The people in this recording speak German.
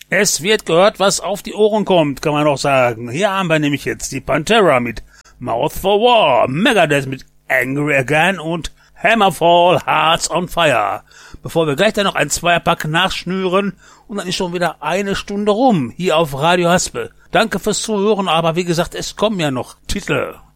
Es wird gehört, was auf die Ohren kommt, kann man auch sagen. Hier haben wir nämlich jetzt die Pantera mit Mouth for War, Megadeth mit Angry Again und Hammerfall, Hearts on Fire. Bevor wir gleich dann noch ein Zweierpack nachschnüren und dann ist schon wieder eine Stunde rum, hier auf Radio Haspel. Danke fürs Zuhören, aber wie gesagt, es kommen ja noch Titel.